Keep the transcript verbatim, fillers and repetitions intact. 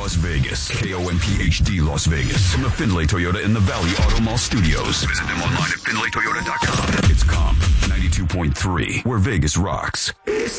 Las Vegas. K O M P H D Las Vegas. From the Findlay Toyota in the Valley Auto Mall Studios. Visit them online at Findlay Toyota dot com. It's Comp ninety-two point three, where Vegas rocks.